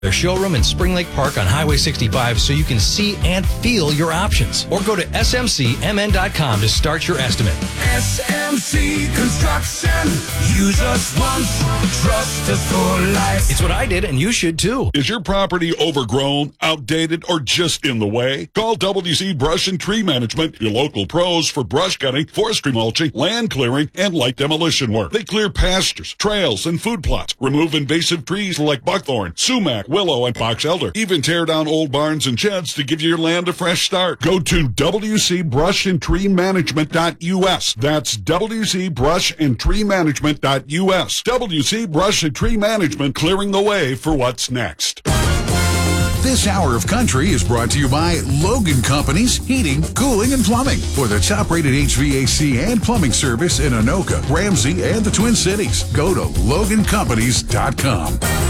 Their showroom in Spring Lake Park on Highway 65 so you can see and feel your options. Or go to smcmn.com to start your estimate. SMC Construction. Use us once, trust us for life. It's what I did, and you should too. Is your property overgrown, outdated, or just in the way? Call WC Brush and Tree Management, your local pros for brush cutting, forestry mulching, land clearing, and light demolition work. They clear pastures, trails, and food plots, remove invasive trees like buckthorn, sumac, willow, and box elder. Even tear down old barns and sheds to give your land a fresh start. Go to WCBrushAndTreeManagement.us. That's WCBrushAndTreeManagement.us. WC Brush and Tree Management, clearing the way for what's next. This hour of country is brought to you by Logan Companies Heating, Cooling, and Plumbing. For the top-rated HVAC and plumbing service in Anoka, Ramsey, and the Twin Cities, go to LoganCompanies.com.